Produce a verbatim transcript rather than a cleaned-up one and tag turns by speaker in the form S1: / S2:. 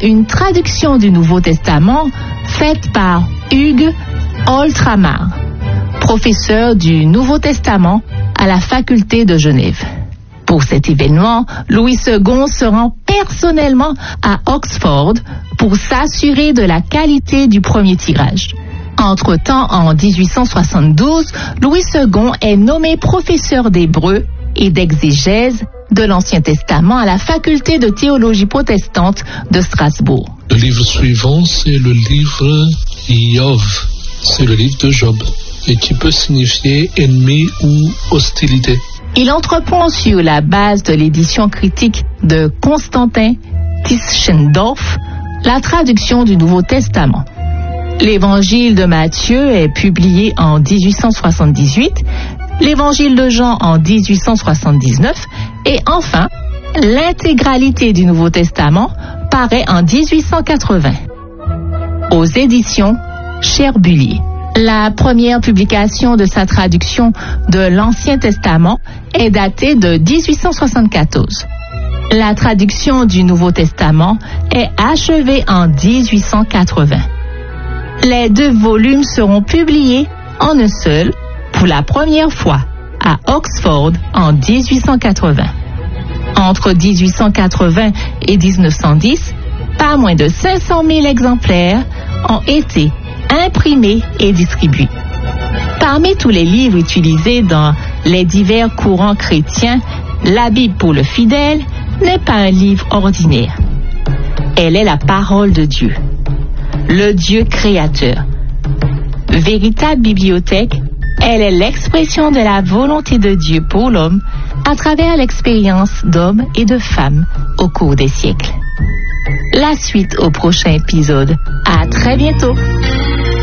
S1: une traduction du Nouveau Testament faite par Hugues Oltramar, professeur du Nouveau Testament à la faculté de Genève. Pour cet événement, Louis second se rend personnellement à Oxford pour s'assurer de la qualité du premier tirage. Entre-temps, en dix-huit cent soixante-douze, Louis second est nommé professeur d'hébreu et d'exégèse de l'Ancien Testament à la faculté de théologie protestante de Strasbourg.
S2: Le livre suivant, c'est le livre Iov. C'est le livre de Job, et qui peut signifier ennemi ou hostilité.
S1: Il entreprend sur la base de l'édition critique de Constantin Tischendorf la traduction du Nouveau Testament. L'Évangile de Matthieu est publié en dix-huit cent soixante-dix-huit, l'Évangile de Jean en dix-huit cent soixante-dix-neuf et enfin, l'intégralité du Nouveau Testament paraît en dix-huit cent quatre-vingts. Aux éditions Cherbulier. La première publication de sa traduction de l'Ancien Testament est datée de dix-huit cent soixante-quatorze. La traduction du Nouveau Testament est achevée en dix-huit cent quatre-vingts. Les deux volumes seront publiés en un seul pour la première fois à Oxford en dix-huit cent quatre-vingts. Entre dix-huit cent quatre-vingts et dix-neuf cent dix, pas moins de cinq cent mille exemplaires ont été imprimés et distribués. Parmi tous les livres utilisés dans les divers courants chrétiens, la Bible pour le fidèle n'est pas un livre ordinaire. Elle est la parole de Dieu, le Dieu créateur. Véritable bibliothèque, elle est l'expression de la volonté de Dieu pour l'homme à travers l'expérience d'hommes et de femmes au cours des siècles. La suite au prochain épisode. À très bientôt.